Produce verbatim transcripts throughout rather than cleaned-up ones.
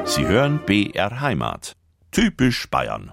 Sie hören B R Heimat. Typisch Bayern.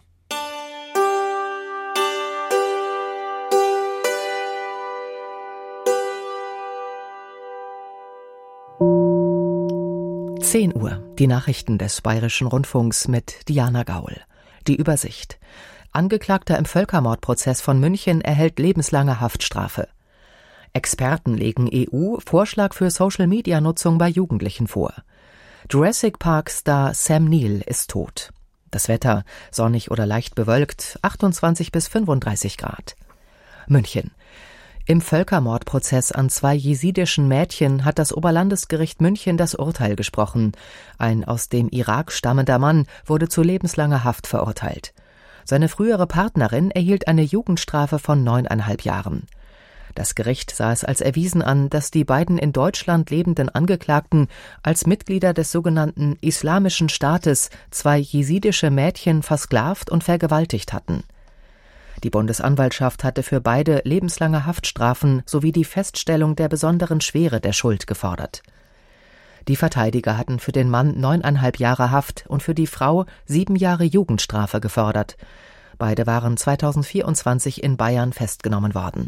zehn Uhr, die Nachrichten des Bayerischen Rundfunks mit Diana Gaul. Die Übersicht. Angeklagter im Völkermordprozess von München erhält lebenslange Haftstrafe. Experten legen E U-Vorschlag für Social-Media-Nutzung bei Jugendlichen vor. Jurassic Park-Star Sam Neill ist tot. Das Wetter, sonnig oder leicht bewölkt, achtundzwanzig bis fünfunddreißig Grad. München. Im Völkermordprozess an zwei jesidischen Mädchen hat das Oberlandesgericht München das Urteil gesprochen. Ein aus dem Irak stammender Mann wurde zu lebenslanger Haft verurteilt. Seine frühere Partnerin erhielt eine Jugendstrafe von neuneinhalb Jahren. Das Gericht sah es als erwiesen an, dass die beiden in Deutschland lebenden Angeklagten als Mitglieder des sogenannten Islamischen Staates zwei jesidische Mädchen versklavt und vergewaltigt hatten. Die Bundesanwaltschaft hatte für beide lebenslange Haftstrafen sowie die Feststellung der besonderen Schwere der Schuld gefordert. Die Verteidiger hatten für den Mann neuneinhalb Jahre Haft und für die Frau sieben Jahre Jugendstrafe gefordert. Beide waren zweitausendvierundzwanzig in Bayern festgenommen worden.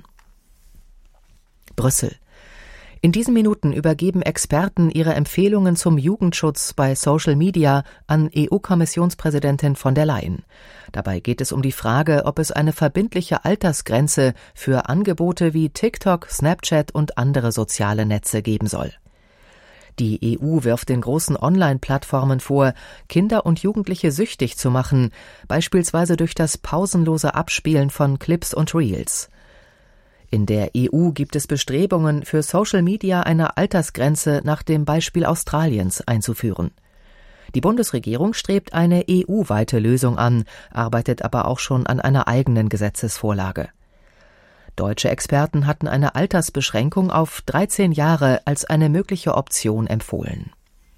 Brüssel. In diesen Minuten übergeben Experten ihre Empfehlungen zum Jugendschutz bei Social Media an E U-Kommissionspräsidentin von der Leyen. Dabei geht es um die Frage, ob es eine verbindliche Altersgrenze für Angebote wie TikTok, Snapchat und andere soziale Netze geben soll. Die E U wirft den großen Online-Plattformen vor, Kinder und Jugendliche süchtig zu machen, beispielsweise durch das pausenlose Abspielen von Clips und Reels. In der E U gibt es Bestrebungen, für Social Media eine Altersgrenze nach dem Beispiel Australiens einzuführen. Die Bundesregierung strebt eine E U-weite Lösung an, arbeitet aber auch schon an einer eigenen Gesetzesvorlage. Deutsche Experten hatten eine Altersbeschränkung auf dreizehn Jahre als eine mögliche Option empfohlen.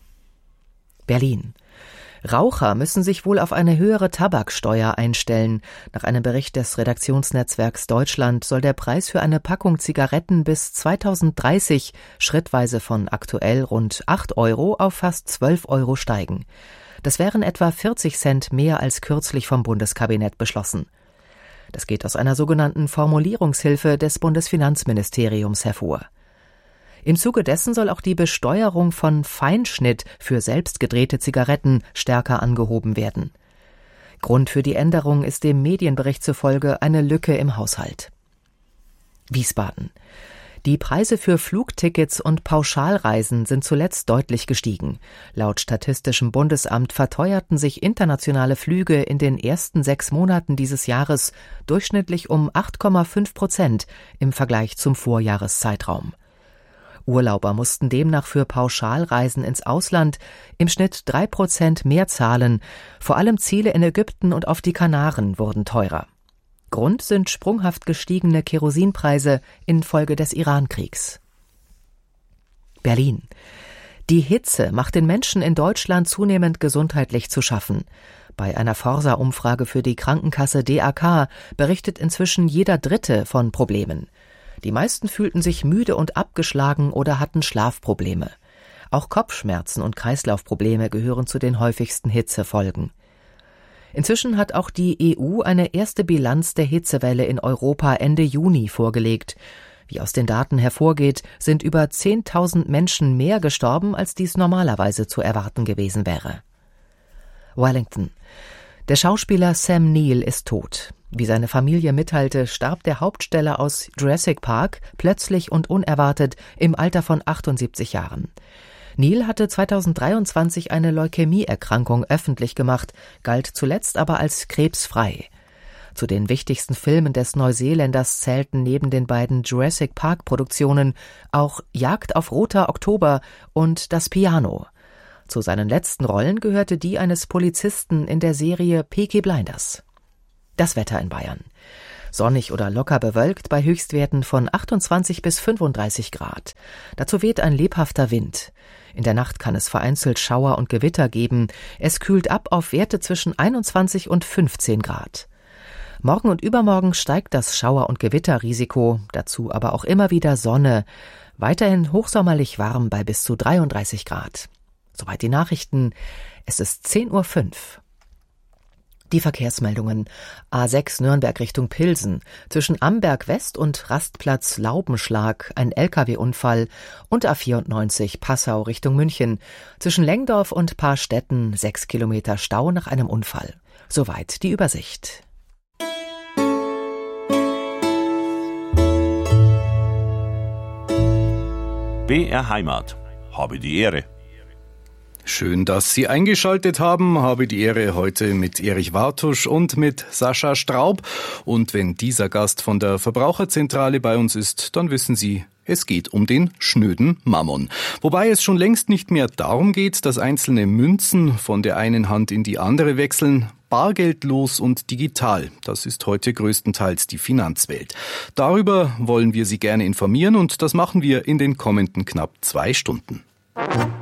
Berlin. Raucher müssen sich wohl auf eine höhere Tabaksteuer einstellen. Nach einem Bericht des Redaktionsnetzwerks Deutschland soll der Preis für eine Packung Zigaretten bis zweitausenddreißig schrittweise von aktuell rund acht Euro auf fast zwölf Euro steigen. Das wären etwa vierzig Cent mehr als kürzlich vom Bundeskabinett beschlossen. Das geht aus einer sogenannten Formulierungshilfe des Bundesfinanzministeriums hervor. Im Zuge dessen soll auch die Besteuerung von Feinschnitt für selbstgedrehte Zigaretten stärker angehoben werden. Grund für die Änderung ist dem Medienbericht zufolge eine Lücke im Haushalt. Wiesbaden. Die Preise für Flugtickets und Pauschalreisen sind zuletzt deutlich gestiegen. Laut Statistischem Bundesamt verteuerten sich internationale Flüge in den ersten sechs Monaten dieses Jahres durchschnittlich um acht Komma fünf Prozent im Vergleich zum Vorjahreszeitraum. Urlauber mussten demnach für Pauschalreisen ins Ausland im Schnitt drei Prozent mehr zahlen. Vor allem Ziele in Ägypten und auf die Kanaren wurden teurer. Grund sind sprunghaft gestiegene Kerosinpreise infolge des Iran-Kriegs. Berlin. Die Hitze macht den Menschen in Deutschland zunehmend gesundheitlich zu schaffen. Bei einer Forsa-Umfrage für die Krankenkasse D A K berichtet inzwischen jeder Dritte von Problemen. Die meisten fühlten sich müde und abgeschlagen oder hatten Schlafprobleme. Auch Kopfschmerzen und Kreislaufprobleme gehören zu den häufigsten Hitzefolgen. Inzwischen hat auch die E U eine erste Bilanz der Hitzewelle in Europa Ende Juni vorgelegt. Wie aus den Daten hervorgeht, sind über zehntausend Menschen mehr gestorben, als dies normalerweise zu erwarten gewesen wäre. Wellington. Der Schauspieler Sam Neill ist tot. Wie seine Familie mitteilte, starb der Hauptdarsteller aus Jurassic Park plötzlich und unerwartet im Alter von achtundsiebzig Jahren. Neill hatte zweitausenddreiundzwanzig eine Leukämieerkrankung öffentlich gemacht, galt zuletzt aber als krebsfrei. Zu den wichtigsten Filmen des Neuseeländers zählten neben den beiden Jurassic Park-Produktionen auch Jagd auf Roter Oktober und Das Piano. Zu seinen letzten Rollen gehörte die eines Polizisten in der Serie Peaky Blinders. Das Wetter in Bayern. Sonnig oder locker bewölkt bei Höchstwerten von achtundzwanzig bis fünfunddreißig Grad. Dazu weht ein lebhafter Wind. In der Nacht kann es vereinzelt Schauer und Gewitter geben. Es kühlt ab auf Werte zwischen einundzwanzig und fünfzehn Grad. Morgen und übermorgen steigt das Schauer- und Gewitterrisiko, dazu aber auch immer wieder Sonne. Weiterhin hochsommerlich warm bei bis zu dreiunddreißig Grad. Soweit die Nachrichten. Es ist zehn Uhr fünf. Die Verkehrsmeldungen. A sechs Nürnberg Richtung Pilsen. Zwischen Amberg West und Rastplatz Laubenschlag ein L K W-Unfall und A vierundneunzig Passau Richtung München. Zwischen Lengdorf und Paarstetten sechs Kilometer Stau nach einem Unfall. Soweit die Übersicht. B R Heimat. Habe die Ehre. Schön, dass Sie eingeschaltet haben. Habe die Ehre heute mit Erich Wartusch und mit Sascha Straub. Und wenn dieser Gast von der Verbraucherzentrale bei uns ist, dann wissen Sie, es geht um den schnöden Mammon. Wobei es schon längst nicht mehr darum geht, dass einzelne Münzen von der einen Hand in die andere wechseln. Bargeldlos und digital, das ist heute größtenteils die Finanzwelt. Darüber wollen wir Sie gerne informieren und das machen wir in den kommenden knapp zwei Stunden.